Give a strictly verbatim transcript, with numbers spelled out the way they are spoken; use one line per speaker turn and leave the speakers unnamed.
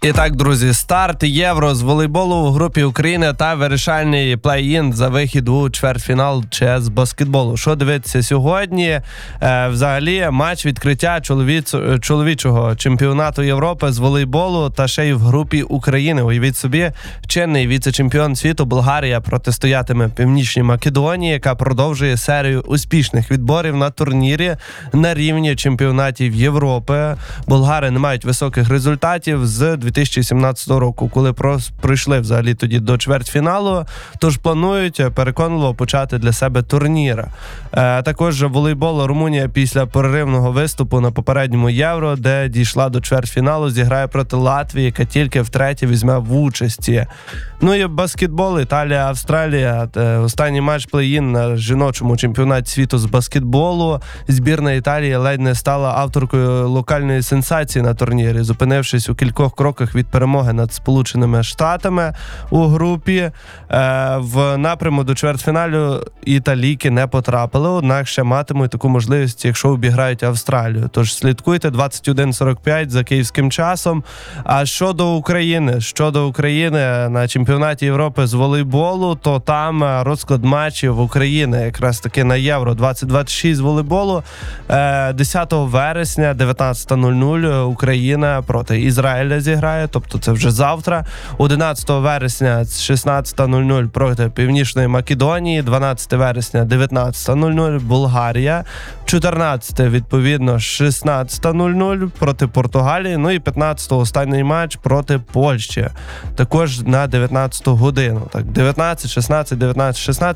І так, друзі, старт Євро з волейболу у групі України та вирішальний плей-ін за вихід у чвертьфінал ЧС баскетболу. Що дивитися сьогодні? Е, взагалі, матч відкриття чоловіц... чоловічого чемпіонату Європи з волейболу та ще й в групі України. Уявіть собі, чинний віце-чемпіон світу Болгарія протистоятиме Північній Македонії, яка продовжує серію успішних відборів на турнірі на рівні чемпіонатів Європи. Болгари не мають високих результатів з дві тисячі сімнадцятого року, коли прийшли взагалі тоді до чвертьфіналу, тож планують переконливо почати для себе турнір. Е, також волейбол Румунія після переривного виступу на попередньому Євро, де дійшла до чвертьфіналу, зіграє проти Латвії, яка тільки втретє візьме в участі. Ну і баскетбол, Італія, Австралія. Останній матч плей-ін на жіночому чемпіонаті світу з баскетболу. Збірна Італії ледь не стала авторкою локальної сенсації на турнірі, зупинившись у кількох кроках від перемоги над Сполученими Штатами у групі. Е, в напряму до чвертьфіналю італійки не потрапили, однак ще матимуть таку можливість, якщо обіграють Австралію. Тож слідкуйте двадцять один сорок п'ять за київським часом. А щодо України, щодо України на чемпіонаті Європи з волейболу, то там розклад матчів України якраз таки на Євро двадцять двадцять шість з волейболу. Е, десятого вересня, дев'ятнадцята нуль нуль, Україна проти Ізраїля зіграє, тобто це вже завтра. одинадцятого вересня, шістнадцята нуль нуль проти Північної Македонії, дванадцятого вересня, дев'ятнадцята нуль нуль Болгарія, чотирнадцятого відповідно шістнадцята нуль нуль проти Португалії, ну і п'ятнадцятого останній матч проти Польщі. Також на дев'ятнадцяту годину. Так, дев'ятнадцять шістнадцять, дев'ятнадцять шістнадцять